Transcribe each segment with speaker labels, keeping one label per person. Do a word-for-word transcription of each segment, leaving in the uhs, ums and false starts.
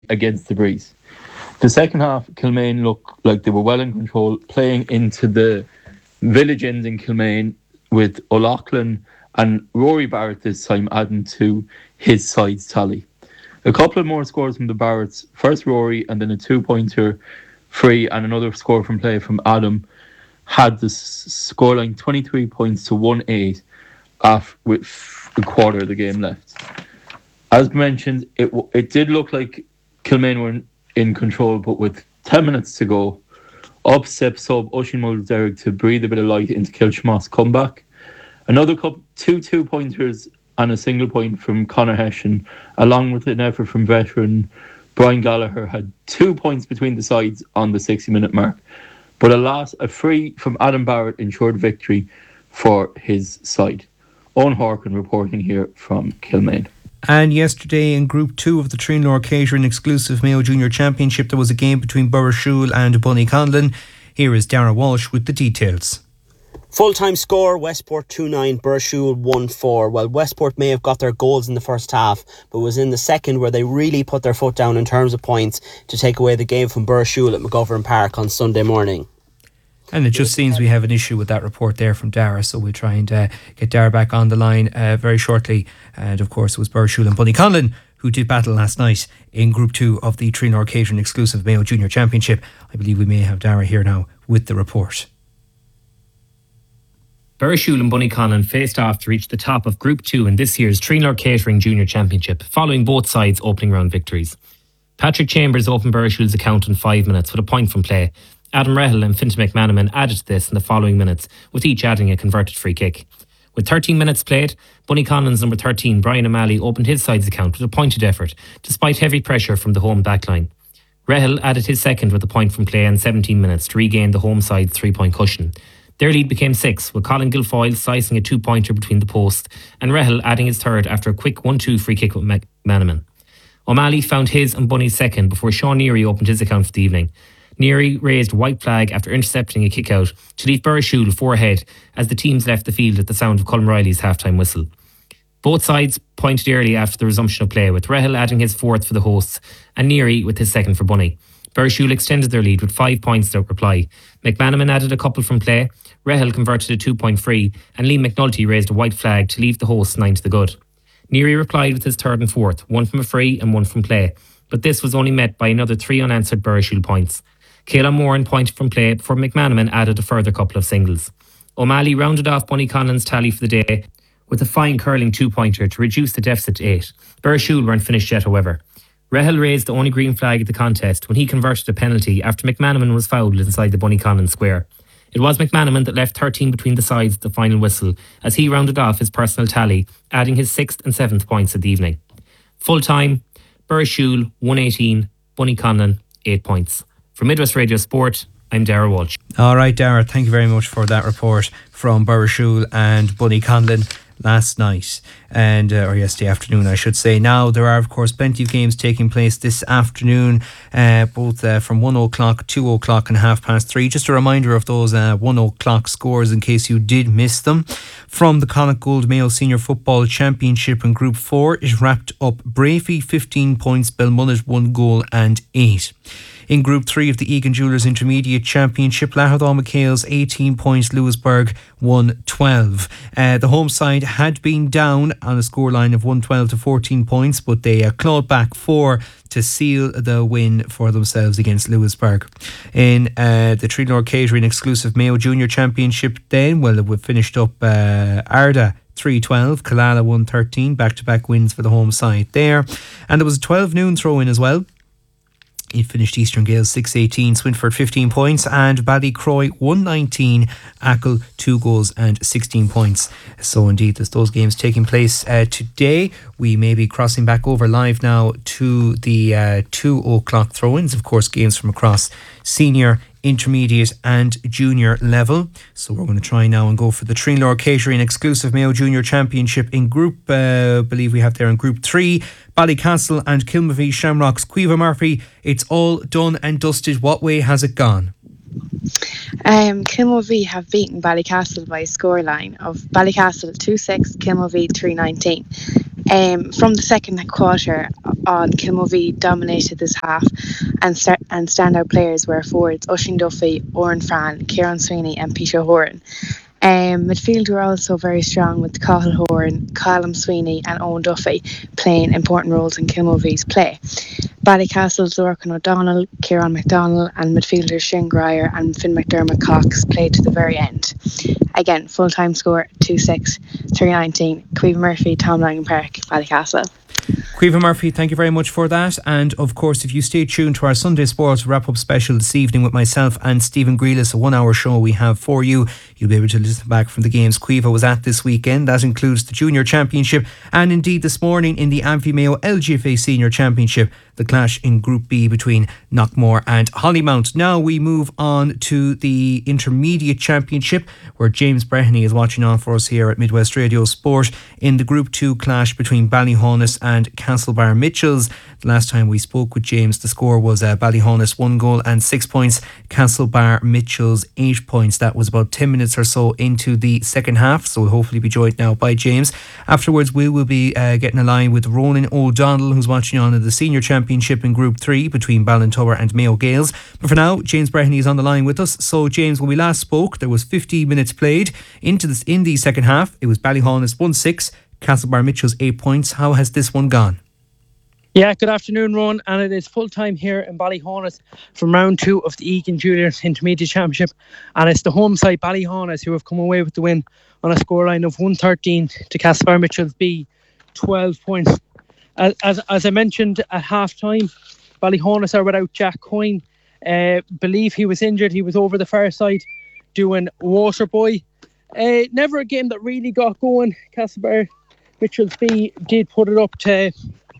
Speaker 1: against the breeze. The second half, Kilmaine looked like they were well in control, playing into the village ends in Kilmaine with O'Loughlin and Rory Barrett this time adding to his side's tally. A couple of more scores from the Barretts. First Rory and then a two-pointer free and another score from play from Adam had the scoreline twenty-three points to one eight off with a quarter of the game left. As mentioned, it it did look like Kilmaine were in control, but with ten minutes to go, up steps sub Oisin Mulderrick to breathe a bit of light into Kilchmoss comeback. Another couple, two two-pointers and a single point from Conor Hession, along with an effort from veteran Brian Gallagher, had two points between the sides on the sixty-minute mark. But alas, a free from Adam Barrett ensured victory for his side. Owen Horkin reporting here from Kilmaine.
Speaker 2: And yesterday in Group two of the Trinlor Catering exclusive Mayo Junior Championship, there was a game between Burrishoole and Bunnyconlin. Here is Darragh Walsh with the details.
Speaker 3: Full-time score, Westport two nine, Burrishoole one four. Well, Westport may have got their goals in the first half, but it was in the second where they really put their foot down in terms of points to take away the game from Burrishoole at McGovern Park on Sunday morning.
Speaker 2: And it just seems we have an issue with that report there from Darragh, so we'll try and uh, get Darragh back on the line uh, very shortly. And of course it was Burrishoole and Bunnyconlin who did battle last night in Group two of the Trinlor Catering exclusive Mayo Junior Championship. I believe we may have Darragh here now with the report.
Speaker 4: Burrishoole and Bunnyconlin faced off to reach the top of Group two in this year's Trinlor Catering Junior Championship, following both sides' opening round victories. Patrick Chambers opened Burrishoole's account in five minutes with a point from play. Adam Rehel and Fintan McManaman added to this in the following minutes, with each adding a converted free kick. With thirteen minutes played, Bunnyconlin's number thirteen, Brian O'Malley, opened his side's account with a pointed effort, despite heavy pressure from the home backline. Rehel added his second with a point from play in seventeen minutes to regain the home side's three-point cushion. Their lead became six, with Colin Guilfoyle slicing a two-pointer between the posts, and Rehel adding his third after a quick one two free kick with McManaman. O'Malley found his and Bunny's second before Sean Neary opened his account for the evening. Neary raised a white flag after intercepting a kick-out to leave Burrishoole four ahead as the teams left the field at the sound of Colm Riley's half-time whistle. Both sides pointed early after the resumption of play, with Rehel adding his fourth for the hosts and Neary with his second for Bunny. Burrishoole extended their lead with five points without reply. McManaman added a couple from play, Rehel converted a two-point free, and Liam McNulty raised a white flag to leave the hosts nine to the good. Neary replied with his third and fourth, one from a free and one from play, but this was only met by another three unanswered Burrishoole points. Caelan Moran pointed from play before McManaman added a further couple of singles. O'Malley rounded off Bunnyconlin's tally for the day with a fine curling two-pointer to reduce the deficit to eight. Burrishoole weren't finished yet, however. Rehel raised the only green flag at the contest when he converted a penalty after McManaman was fouled inside the Bunnyconlin square. It was McManaman that left thirteen between the sides at the final whistle as he rounded off his personal tally, adding his sixth and seventh points of the evening. Full-time, Burrishoole one eighteen, Bunnyconlin eight points. From Midwest Radio Sport, I'm Darragh Walsh.
Speaker 2: All right, Darragh, thank you very much for that report from Burrishoole and Bunnyconlin last night, and uh, or yesterday afternoon, I should say. Now, there are, of course, plenty of games taking place this afternoon, uh, both uh, from one o'clock, two o'clock and half past three. Just a reminder of those uh, one o'clock scores in case you did miss them. From the Connacht Gold Mayo Senior Football Championship in Group four, it wrapped up Brafey fifteen points, Belmullet one goal and eight. In Group three of the Egan Jewellers Intermediate Championship, Lahardhaw McHale's eighteen points, Lewisburg one twelve. Uh, the home side had been down on a scoreline of one twelve to fourteen points, but they uh, clawed back four to seal the win for themselves against Lewisburg. In uh, the Trinlor Catering exclusive Mayo Junior Championship then, well, we finished up uh, Arda three twelve, Killala one thirteen, back-to-back wins for the home side there. And there was a twelve noon throw-in as well. It finished Eastern Gales six eighteen, Swinford fifteen points, and Ballycroy one nineteen, Achill two goals and sixteen points. So indeed, there's those games taking place uh, today. We may be crossing back over live now to the uh, two o'clock throw-ins. Of course, games from across senior, intermediate and junior level. So we're going to try now and go for the Trinlor Catering exclusive Mayo Junior Championship in Group, uh, I believe we have there in Group three, Ballycastle and Kilmavie Shamrocks. Caoimhe Murphy, it's all done and dusted. What way has it gone?
Speaker 5: Um, Kilmavie have beaten Ballycastle by a scoreline of Ballycastle two six, Kilmavie three nineteen. Um, from the second quarter on, Kilmovee dominated this half, and start, and standout players were forwards Oisin Duffy, Oren Fran, Kieran Sweeney and Peter Horan. Um, midfield were also very strong with Cathal Horan, Callum Sweeney and Owen Duffy playing important roles in Kilmovee's play. Ballycastle's Lorcan O'Donnell, Kieran McDonnell and midfielders Shane Grier and Finn McDermott Cox played to the very end. Again, full-time score two six, three nineteen. Caoimhe Murphy, Tom Langan Park, Ballycastle.
Speaker 2: Caoimhe Murphy, thank you very much for that. And of course, if you stay tuned to our Sunday Sports wrap-up special this evening with myself and Stephen Grealis, a one-hour show we have for you, you'll be able to listen back from the games Caoimhe was at this weekend. That includes the Junior Championship and indeed this morning in the Amphy Mayo L G F A Senior Championship, the clash in Group B between Knockmore and Hollymount. Now we move on to the Intermediate Championship, where James Breheny is watching on for us here at Midwest Radio Sport in the Group two clash between Ballyhonus and Castlebar Mitchells. The last time we spoke with James, the score was uh, Ballyhonus one goal and six points, Castlebar Mitchells eight points. That was about ten minutes or so into the second half, so we'll hopefully be joined now by James. Afterwards we will be uh, getting a line with Ronan O'Donnell, who's watching on in the Senior Championship in Group three between Ballintower and Mayo Gales. But for now, James Breheny is on the line with us. So James, when we last spoke, there was fifteen minutes played into this in the second half. It was Ballyhonus one six, Castlebar Mitchells eight points. How has this one gone?
Speaker 6: Yeah, good afternoon, Ron, and it is full time here in Ballyhonus from round two of the Egan Juniors Intermediate Championship, and it's the home side Ballyhonus who have come away with the win on a scoreline of one thirteen to Castlebar Mitchells B twelve points. As, as, as I mentioned at half time, Ballyhonus are without Jack Coyne. Uh, believe he was injured. He was over the far side doing Waterboy. Uh, never a game that really got going. Castlebar Mitchells B did put it up to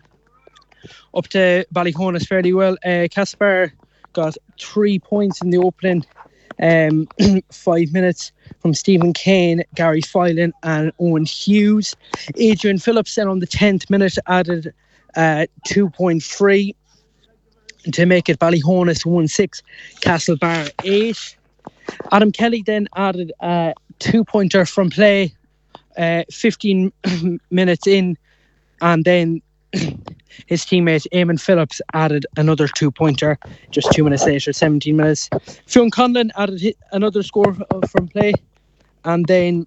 Speaker 6: up to Ballyhonus fairly well. Uh, Castlebar got three points in the opening um, five minutes from Stephen Kane, Gary Filan and Owen Hughes. Adrian Phillips then on the tenth minute added uh, two point three to make it Ballyhonus one six, Castlebar eight. Adam Kelly then added a two-pointer from play uh, fifteen minutes in, and then his teammate Eamon Phillips added another two-pointer just two minutes later, seventeen minutes. Fionn Conlon added another score from play, and then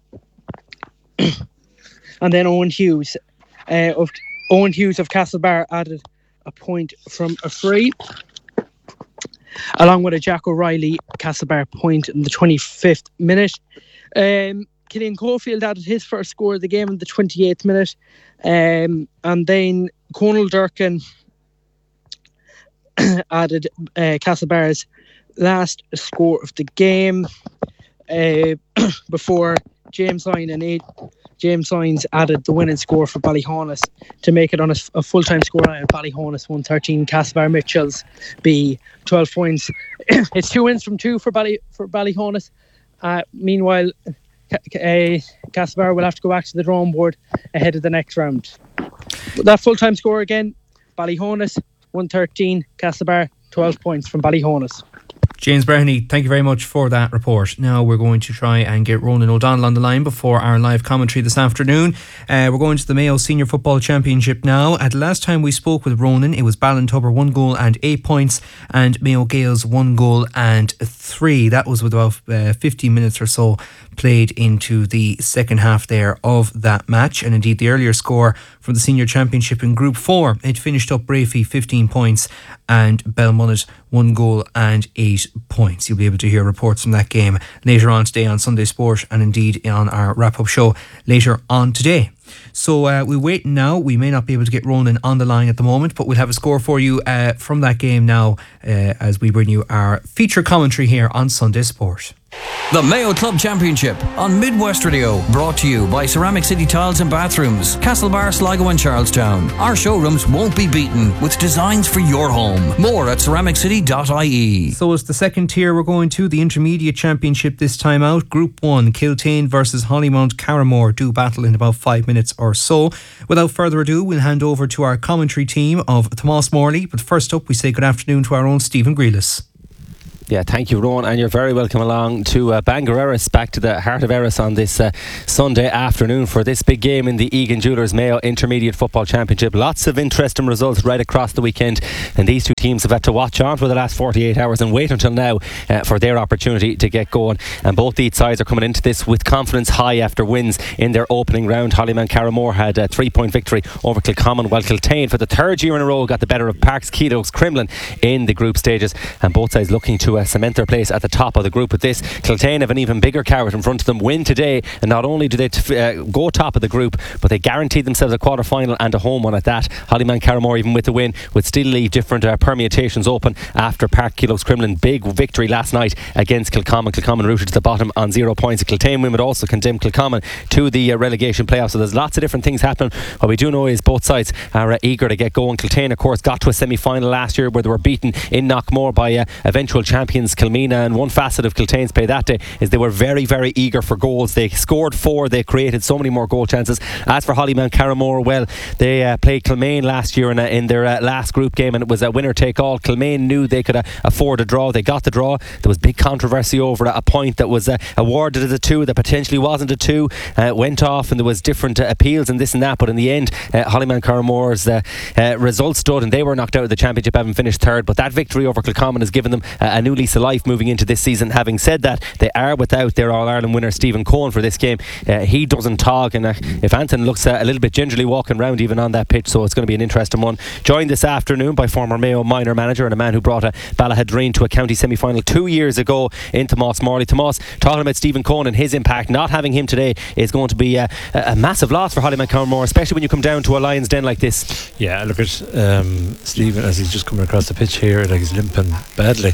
Speaker 6: and then Owen Hughes uh, of Owen Hughes of Castlebar added a point from a free, along with a Jack O'Reilly Castlebar point in the twenty-fifth minute. Um, Killian Cofield added his first score of the game in the twenty-eighth minute, um, and then Conal Durkin added uh, Castlebar's last score of the game uh, before James Lyne and eight, James Lyons added the winning score for Ballyhonus to make it on a, a full-time scoreline at Ballyhonus one thirteen, Castlebar Mitchells B twelve points. It's two wins from two for Bally for Ballyhonus. Uh, meanwhile, uh, Castlebar will have to go back to the drawing board ahead of the next round. That full-time score again, Ballyhonus one thirteen, Castlebar twelve points from Ballyhonus.
Speaker 2: James Breheny, thank you very much for that report. Now we're going to try and get Ronan O'Donnell on the line before our live commentary this afternoon. Uh, we're going to the Mayo Senior Football Championship now. At the last time we spoke with Ronan, it was Ballintober one goal and eight points and Mayo Gales one goal and three. That was with about uh, fifteen minutes or so played into the second half there of that match. And indeed the earlier score from the Senior Championship in Group four, it finished up Brafey fifteen points and Belmullet one goal and eight points. You'll be able to hear reports from that game later on today on Sunday Sport, and indeed on our wrap-up show later on today. So uh, we're waiting now. We may not be able to get Ronan on the line at the moment, but we'll have a score for you uh, from that game now uh, as we bring you our feature commentary here on Sunday Sport.
Speaker 7: The Mayo Club Championship on Midwest Radio, brought to you by Ceramic City Tiles and Bathrooms, Castlebar, Sligo and Charlestown. Our showrooms won't be beaten with designs for your home. More at ceramic city dot I E.
Speaker 2: So it's the second tier we're going to, the Intermediate Championship this time out. Group one, Kiltane versus Hollymount Carramore do battle in about five minutes or so. Without further ado, we'll hand over to our commentary team of Tomás Morley. But first up, we say good afternoon to our own Stephen Grealis.
Speaker 8: Yeah, thank you, Rowan, and you're very welcome along to uh, Bangor Erris, back to the heart of Erris on this uh, Sunday afternoon for this big game in the Egan Jewellers Mayo Intermediate Football Championship. Lots of interesting results right across the weekend, and these two teams have had to watch on for the last forty-eight hours and wait until now uh, for their opportunity to get going. And both these sides are coming into this with confidence high after wins in their opening round. Hollymount Carramore had a three-point victory over Kilcommon, while Kiltane for the third year in a row got the better of Parks Kedogs Crumlin in the group stages, and both sides looking to uh, cement their place at the top of the group with this. Kiltane have an even bigger carrot in front of them. Win today, and not only do they t- uh, go top of the group, but they guaranteed themselves a quarter final and a home one at that. Hollymount Carramore, even with the win, would still leave different uh, permutations open after Park Kedogs Crumlin big victory last night against Kilcommon. Kilcommon rooted to the bottom on zero points. A Kiltane win would also condemn Kilcommon to the uh, relegation playoffs. So there's lots of different things happening. What we do know is both sides are uh, eager to get going. Kiltane, of course, got to a semi-final last year where they were beaten in Knockmore by uh, eventual champions Kilmina, and one facet of Kiltane's play that day is they were very, very eager for goals. They scored four, they created so many more goal chances. As for Hollymount Carramore, well, they uh, played Kilmaine last year in, a, in their uh, last group game, and it was a winner-take-all. Kilmaine knew they could uh, afford a draw. They got the draw. There was big controversy over a point that was uh, awarded as a two that potentially wasn't a two. Uh, went off, and there was different uh, appeals and this and that, but in the end, uh, Hollymount Carramore's uh, uh, results stood, and they were knocked out of the championship, having finished third. But that victory over Kilcommon has given them uh, a new lease of life moving into this season. Having said that, they are without their All-Ireland winner Stephen Cohen for this game. Uh, he doesn't talk, and uh, if Anton looks uh, a little bit gingerly walking around even on that pitch, so it's going to be an interesting one. Joined this afternoon by former Mayo minor manager and a man who brought a Ballahadreen to a county semi-final two years ago in Tomas Morley. Tomas, talking about Stephen Cohen and his impact, not having him today is going to be uh, a massive loss for Hollymount Carramore, especially when you come down to a Lions Den like this.
Speaker 9: Yeah, look at um, Stephen as he's just coming across the pitch here, like he's limping badly.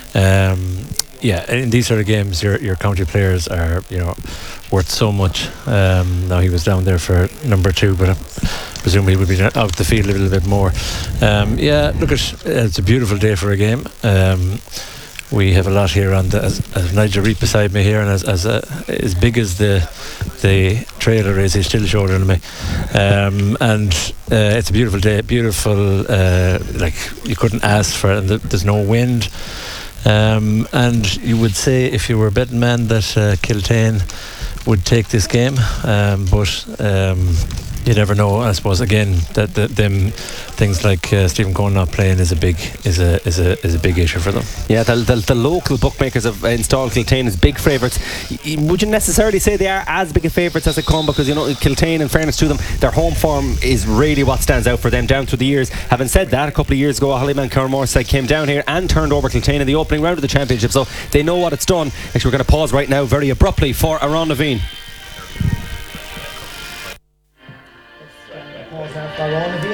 Speaker 9: Um, yeah, in these sort of games, your your county players are, you know, worth so much. Um, now he was down there for number two, but I presume he would be out the field a little bit more. Um, yeah, look at it's a beautiful day for a game. Um, we have a lot here on the as, as Nigel Reed beside me here, and as as, uh, as big as the the trailer is, he's still shouldering me. Um, and uh, it's a beautiful day, beautiful. Uh, like you couldn't ask for it, and th- there's no wind. Um, and you would say, if you were a betting man, that uh, Kiltane would take this game, um, but um, you never know. I suppose again that the, them things like uh, Stephen Cohen not playing is a big is a is a is a big issue for them.
Speaker 8: Yeah, the, the, the local bookmakers have installed Kiltane as big favourites. Would you necessarily say they are as big a favourites as they come? Because, you know, Kiltane, in fairness to them, their home form is really what stands out for them down through the years. Having said that, a couple of years ago, Hollymount Carramore side came down here and turned over Kiltane in the opening round of the championship, so they know what it's done. Actually, we're going to pause right now very abruptly for Aaron Levine.
Speaker 10: Aaron Levine